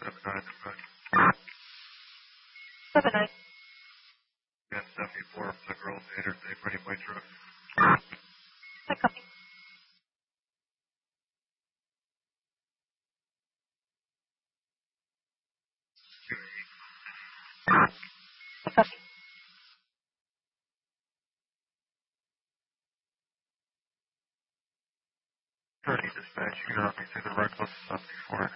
79. 79. Yeah, 74 from the girls' aid or safe ready white truck. I copy. I copy. Turning dispatch, you can run me through the reckless 74.